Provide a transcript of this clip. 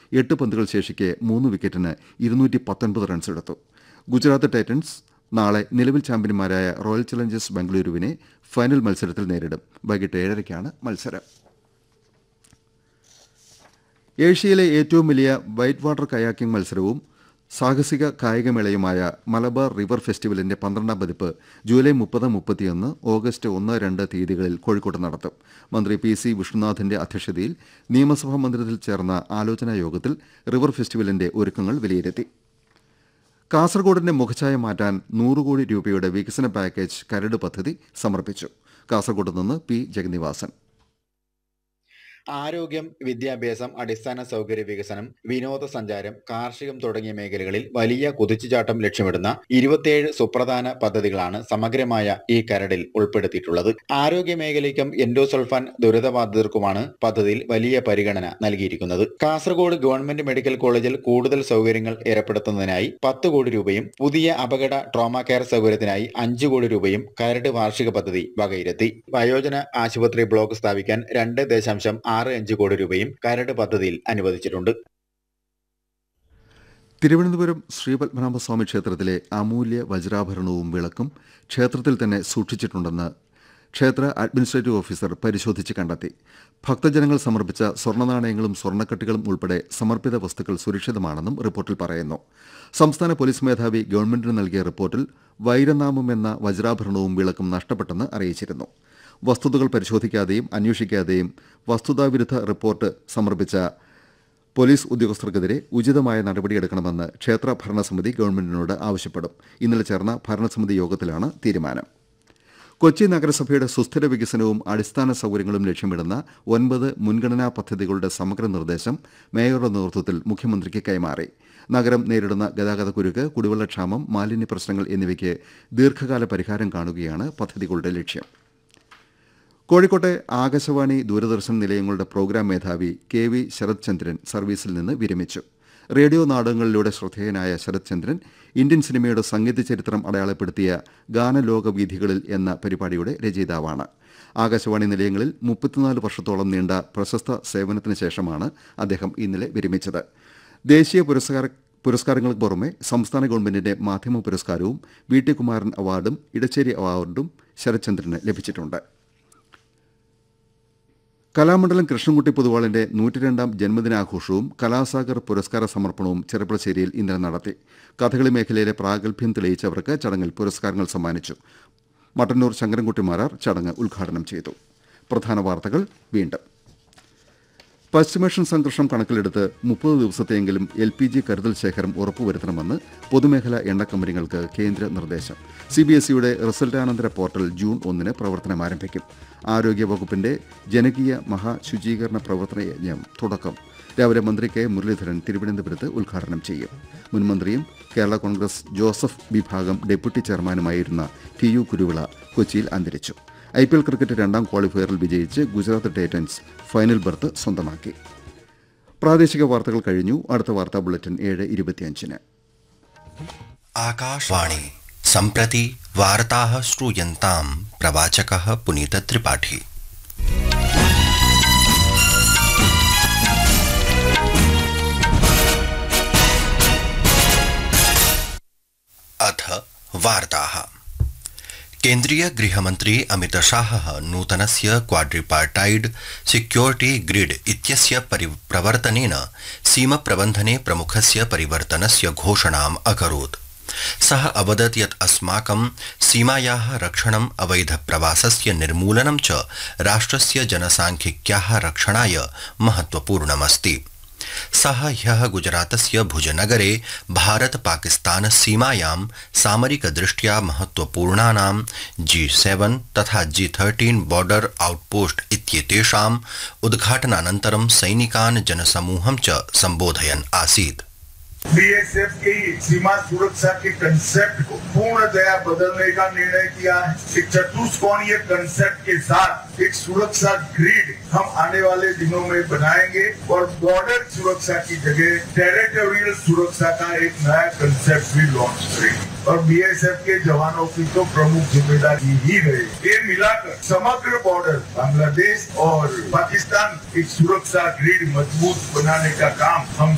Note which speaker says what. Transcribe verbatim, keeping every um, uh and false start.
Speaker 1: എട്ട് പന്തുകൾ ശേഷിക്കെ മൂന്ന് വിക്കറ്റിന് ഇരുന്നൂറ്റി പത്തൊൻപത് റൺസെടുത്തു. ഗുജറാത്ത് ടൈറ്റൻസ് നാളെ നിലവിൽ ചാമ്പ്യന്മാരായ റോയൽ ചലഞ്ചേഴ്സ് ബംഗളൂരുവിനെ ഫൈനൽ മത്സരത്തിൽ നേരിടും. വൈകിട്ട് ഏഴരയ്ക്കാണ് മത്സരം. ഏഷ്യയിലെ ഏറ്റവും വലിയ വൈറ്റ് വാട്ടർ കയാക്കിംഗ് മത്സരവും സാഹസിക കായികമേളയുമായ മലബാർ റിവർ ഫെസ്റ്റിവലിന്റെ പന്ത്രണ്ടാം പതിപ്പ് ജൂലൈ മുപ്പത് മുപ്പത്തിയൊന്ന് ഓഗസ്റ്റ് ഒന്ന് രണ്ട് തീയതികളിൽ കോഴിക്കോട്ട് നടത്തും. മന്ത്രി പി സി വിഷ്ണുനാഥിന്റെ അധ്യക്ഷതയിൽ നിയമസഭാ മന്ദിരത്തിൽ ചേർന്ന ആലോചനാ യോഗത്തിൽ റിവർ ഫെസ്റ്റിവലിന്റെ ഒരുക്കങ്ങൾ വിലയിരുത്തി. കാസർകോടിന്റെ മുഖഛായ മാറ്റാൻ നൂറ് കോടി രൂപയുടെ വികസന പാക്കേജ് കരട് പദ്ധതി സമർപ്പിച്ചു. കാസർകോട്ട് നിന്ന് പി ജഗന്നിവാസൻ.
Speaker 2: ആരോഗ്യം, വിദ്യാഭ്യാസം, അടിസ്ഥാന സൗകര്യ വികസനം, വിനോദസഞ്ചാരം, കാർഷികം തുടങ്ങിയ മേഖലകളിൽ വലിയ കുതിച്ചുചാട്ടം ലക്ഷ്യമിടുന്ന ഇരുപത്തിയേഴ് സുപ്രധാന പദ്ധതികളാണ് സമഗ്രമായ ഈ കരടിൽ ഉൾപ്പെടുത്തിയിട്ടുള്ളത്. ആരോഗ്യ മേഖലയ്ക്കും എൻഡോസൾഫാൻ ദുരിതബാധിതർക്കുമാണ് പദ്ധതിയിൽ വലിയ പരിഗണന നൽകിയിരിക്കുന്നത്. കാസർഗോഡ് ഗവൺമെന്റ് മെഡിക്കൽ കോളേജിൽ കൂടുതൽ സൗകര്യങ്ങൾ ഏർപ്പെടുത്തുന്നതിനായി പത്ത് കോടി രൂപയും പുതിയ അപകട ട്രോമ കെയർ സൗകര്യത്തിനായി അഞ്ചു കോടി രൂപയും കരട് വാർഷിക പദ്ധതി വകയിരുത്തി. വയോജന ആശുപത്രി ബ്ലോക്ക് സ്ഥാപിക്കാൻ രണ്ട് ദശാംശം ആറ് അഞ്ച് കോടി രൂപയും കരട് പദ്ധതിയിൽ അനുവദിച്ചിട്ടുണ്ട്.
Speaker 1: തിരുവനന്തപുരം ശ്രീപത്മനാഭസ്വാമി ക്ഷേത്രത്തിലെ അമൂല്യ വജ്രാഭരണവും വിളക്കും ക്ഷേത്രത്തിൽ തന്നെ സൂക്ഷിച്ചിട്ടുണ്ടെന്ന് ക്ഷേത്ര അഡ്മിനിസ്ട്രേറ്റീവ് ഓഫീസർ പരിശോധിച്ച് കണ്ടെത്തി. ഭക്തജനങ്ങൾ സമർപ്പിച്ച സ്വർണ്ണനാണയങ്ങളും സ്വർണ്ണക്കട്ടികളും ഉൾപ്പെടെ സമർപ്പിത വസ്തുക്കൾ സുരക്ഷിതമാണെന്നും റിപ്പോർട്ടിൽ പറയുന്നു. സംസ്ഥാന പോലീസ് മേധാവി ഗവൺമെന്റിന് നൽകിയ റിപ്പോർട്ടിൽ വൈരനാമം എന്ന വജ്രാഭരണവും വിളക്കും നഷ്ടപ്പെട്ടെന്ന് അറിയിച്ചിരുന്നു. വസ്തുതകൾ പരിശോധിക്കാതെയും അന്വേഷിക്കാതെയും വസ്തുതാവിരുദ്ധ റിപ്പോർട്ട് സമർപ്പിച്ച പോലീസ് ഉദ്യോഗസ്ഥർക്കെതിരെ ഉചിതമായ നടപടിയെടുക്കണമെന്ന് ക്ഷേത്ര ഭരണസമിതി ഗവൺമെന്റിനോട് ആവശ്യപ്പെടും. ഇന്നലെ ചേർന്ന ഭരണസമിതി യോഗത്തിലാണ് തീരുമാനം. കൊച്ചി നഗരസഭയുടെ സുസ്ഥിര വികസനവും അടിസ്ഥാന സൗകര്യങ്ങളും ലക്ഷ്യമിടുന്ന ഒൻപത് മുൻഗണനാ പദ്ധതികളുടെ സമഗ്ര നിർദ്ദേശം മേയറുടെ നേതൃത്വത്തിൽ മുഖ്യമന്ത്രിക്ക് കൈമാറി. നഗരം നേരിടുന്ന ഗതാഗതക്കുരുക്ക്, കുടിവെള്ളക്ഷാമം, മാലിന്യ പ്രശ്നങ്ങൾ എന്നിവയ്ക്ക് ദീർഘകാല പരിഹാരം കാണുകയാണ് പദ്ധതികളുടെ ലക്ഷ്യം. കോഴിക്കോട്ടെ ആകാശവാണി, ദൂരദർശൻ നിലയങ്ങളുടെ പ്രോഗ്രാം മേധാവി കെ വി ശരത് ചന്ദ്രൻ സർവീസിൽ നിന്ന് വിരമിച്ചു. റേഡിയോ നാടകങ്ങളിലൂടെ ശ്രദ്ധേയനായ ശരത് ചന്ദ്രൻ ഇന്ത്യൻ സിനിമയുടെ സംഗീത ചരിത്രം അടയാളപ്പെടുത്തിയ ഗാനലോകവീഥികളിൽ എന്ന പരിപാടിയുടെ രചയിതാവാണ്. ആകാശവാണി നിലയങ്ങളിൽ മുപ്പത്തിനാല് വർഷത്തോളം നീണ്ട പ്രശസ്ത സേവനത്തിന് ശേഷമാണ് അദ്ദേഹം ഇന്നലെ വിരമിച്ചത്. ദേശീയ പുരസ്കാര പുരസ്കാരങ്ങൾക്ക് പുറമെ സംസ്ഥാന ഗവൺമെന്റിന്റെ മാധ്യമ പുരസ്കാരവും വി ടി കുമാരൻ അവാർഡും ഇടച്ചേരി അവാർഡും ശരത് ചന്ദ്രന് ലഭിച്ചിട്ടുണ്ട്. കലാമണ്ഡലം കൃഷ്ണൻകുട്ടി പൊതുവാളിന്റെ നൂറ്റിരണ്ടാം ജന്മദിനാഘോഷവും കലാസാഗർ പുരസ്കാര സമർപ്പണവും ചെറുപ്പളശ്ശേരിയിൽ ഇന്നലെ നടത്തി. കഥകളി മേഖലയിലെ പ്രാഗൽഭ്യം തെളിയിച്ചവർക്ക് ചടങ്ങിൽ പുരസ്കാരങ്ങൾ സമ്മാനിച്ചു. മട്ടന്നൂർ ശങ്കരൻകുട്ടി മാരാർ ചടങ്ങ് ഉദ്ഘാടനം ചെയ്തു. പ്രധാന വാർത്തകൾ വീണ്ടും. പശ്ചിമേഷ്യൻ സംഘർഷം കണക്കിലെടുത്ത് മുപ്പത് ദിവസത്തെയെങ്കിലും എൽ പി ജി കരുതൽ ശേഖരം ഉറപ്പുവരുത്തണമെന്ന് പൊതുമേഖലാ എണ്ണ കമ്പനികൾക്ക് കേന്ദ്ര നിർദ്ദേശം. സി ബി എസ് ഇയുടെ റിസൾട്ടാനന്തര പോർട്ടൽ ജൂൺ ഒന്നിന് പ്രവർത്തനം ആരംഭിക്കും. ആരോഗ്യ വകുപ്പിന്റെ ജനകീയ മഹാശുചീകരണ പ്രവർത്തന യജ്ഞം തുടക്കം. രാവിലെ മന്ത്രി കെ മുരളീധരൻ തിരുവനന്തപുരത്ത് ഉദ്ഘാടനം ചെയ്യും. മുൻമന്ത്രിയും കേരള കോൺഗ്രസ് ജോസഫ് വിഭാഗം ഡെപ്യൂട്ടി ചെയർമാനുമായിരുന്ന ടി യു കുരുവിള കൊച്ചിയിൽ അന്തരിച്ചു. ഐ പി എൽ ക്രിക്കറ്റ് രണ്ടാം ക്വാളിഫയറിൽ വിജയിച്ച് ഗുജറാത്ത് ടൈറ്റൻസ് ഫൈനൽ ബർത്ത് സ്വന്തമാക്കി. പ്രാദേശിക വാർത്തകൾ കഴിഞ്ഞു. അടുത്ത വാർത്താ ബുള്ളറ്റിൻ ഏഴ് ഇരുപത്തിയഞ്ചിന്.
Speaker 3: ആകാശവാണി सम्प्रति वार्ताः श्रूयन्तां प्रवाचकः पुनीत त्रिपाठी। अथ वार्ताः। केन्द्रीय गृहमन्त्री अमित शाहः नूतनस्य क्वाड्रिपार्टाइड सिक्योरिटी ग्रिड इत्यस्य परिप्रवर्तनेन सीमप्रबन्धने प्रमुखस्य परिवर्तनस्य घोषणाम् अकरोत्। सः अवदत् यत् अस्माकं सीमायाः रक्षणम् अवैध प्रवासस्य निर्मूलनं च राष्ट्रस्य जनसांख्यिक्याः रक्षणाय महत्वपूर्णमस्ति। सः ह्यः गुजरातस्य भुजनगरे भारत पाकिस्तान सीमायां सामरिकदृष्ट्या महत्वपूर्णानां जी सेवन तथा जी थर्टीन बॉर्डर आउटपोस्ट इत्येतेषाम् उद्घाटनानन्तरं सैनिकान् जनसमूहं च सम्बोधयन् आसीत्।
Speaker 4: बी एस एफ की सीमा सुरक्षा के कंसेप्ट को पूर्णतया बदलने का निर्णय किया है। एक चतुष्कोणीय कंसेप्ट के साथ एक सुरक्षा ग्रिड हम आने वाले दिनों में बनाएंगे और बॉर्डर सुरक्षा की जगह टेरिटोरियल सुरक्षा का एक नया कंसेप्ट भी लॉन्च करेंगे और बी एस एफ के जवानों की तो प्रमुख जिम्मेदारी ही रहेगी। ये मिलाकर समग्र बॉर्डर बांग्लादेश और पाकिस्तान एक सुरक्षा ग्रिड मजबूत बनाने का काम हम